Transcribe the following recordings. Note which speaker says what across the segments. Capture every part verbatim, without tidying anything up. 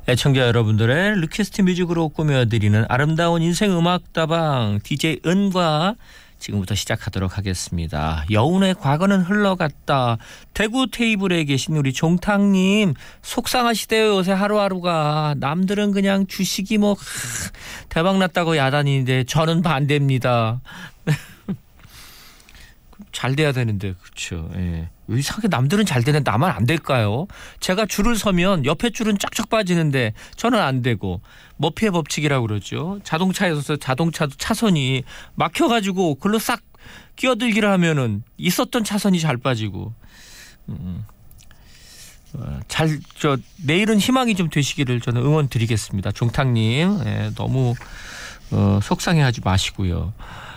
Speaker 1: 애청자 여러분들의 리퀘스트 뮤직으로 꾸며드리는 아름다운 인생 음악다방 디제이 은과 지금부터 시작하도록 하겠습니다. 여운의 과거는 흘러갔다. 대구 테이블에 계신 우리 종탁님 속상하시대요. 요새 하루하루가. 남들은 그냥 주식이 뭐 대박났다고 야단이는데 저는 반대입니다. 잘 돼야 되는데 그렇죠. 예. 왜 이상하게 남들은 잘 되는데 나만 안 될까요? 제가 줄을 서면 옆에 줄은 쫙쫙 빠지는데 저는 안 되고 머피의 법칙이라고 그러죠. 자동차에서 자동차도 차선이 막혀가지고 글로 싹 끼어들기를 하면은 있었던 차선이 잘 빠지고 음. 잘 저 내일은 희망이 좀 되시기를 저는 응원 드리겠습니다. 종탁님 예, 너무 어, 속상해하지 마시고요.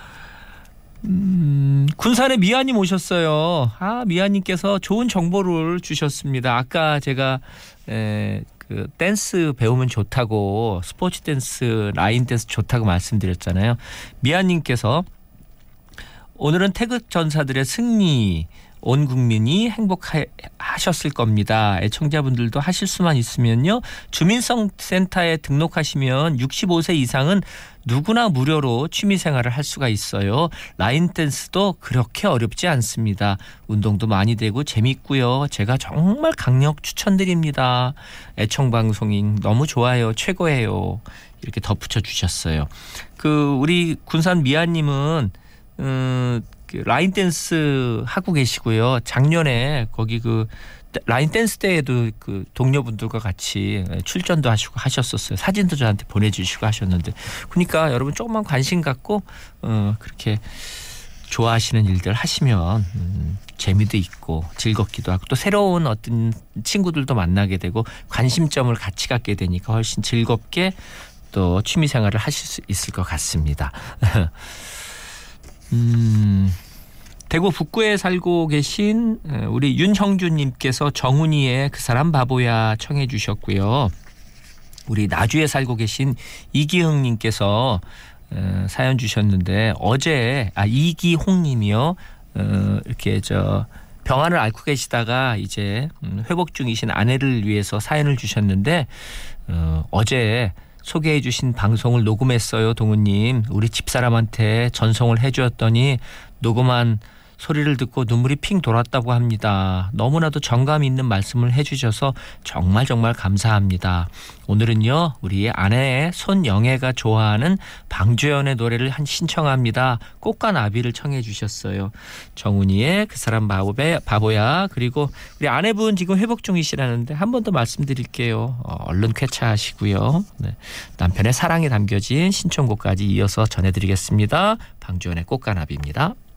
Speaker 1: 음, 군산에 미아님 오셨어요. 아, 미아님께서 좋은 정보를 주셨습니다. 아까 제가 에, 그 댄스 배우면 좋다고 스포츠 댄스, 라인 댄스 좋다고 말씀드렸잖아요. 미아님께서 오늘은 태극 전사들의 승리, 온 국민이 행복하셨을 겁니다. 애청자분들도 하실 수만 있으면요. 주민센터에 등록하시면 육십오 세 이상은 누구나 무료로 취미생활을 할 수가 있어요. 라인 댄스도 그렇게 어렵지 않습니다. 운동도 많이 되고 재밌고요. 제가 정말 강력 추천드립니다. 애청방송인 너무 좋아요. 최고예요. 이렇게 덧붙여 주셨어요. 그 우리 군산 미아님은 음, 라인 댄스 하고 계시고요. 작년에 거기 그 라인 댄스 때에도 그 동료분들과 같이 출전도 하시고 하셨었어요. 사진도 저한테 보내주시고 하셨는데, 그러니까 여러분 조금만 관심 갖고 어, 그렇게 좋아하시는 일들 하시면 음, 재미도 있고 즐겁기도 하고 또 새로운 어떤 친구들도 만나게 되고 관심점을 같이 갖게 되니까 훨씬 즐겁게 또 취미생활을 하실 수 있을 것 같습니다. 음, 대구 북구에 살고 계신 우리 윤형주님께서 정훈이의 그 사람 바보야 청해 주셨고요. 우리 나주에 살고 계신 이기흥님께서 사연 주셨는데 어제 아 이기홍님이요. 어, 이렇게 저 병환을 앓고 계시다가 이제 회복 중이신 아내를 위해서 사연을 주셨는데 어, 어제 소개해 주신 방송을 녹음했어요. 동우님. 우리 집사람한테 전송을 해 주었더니 녹음한 소리를 듣고 눈물이 핑 돌았다고 합니다. 너무나도 정감 있는 말씀을 해 주셔서 정말 정말 감사합니다. 오늘은요. 우리 아내의 손영애가 좋아하는 방주연의 노래를 한 신청합니다. 꽃과 나비를 청해 주셨어요. 정훈이의 그 사람 바보야. 그리고 우리 아내분 지금 회복 중이시라는데 한 번 더 말씀드릴게요. 어, 얼른 쾌차하시고요. 네. 남편의 사랑이 담겨진 신청곡까지 이어서 전해드리겠습니다. 방주연의 꽃과 나비입니다.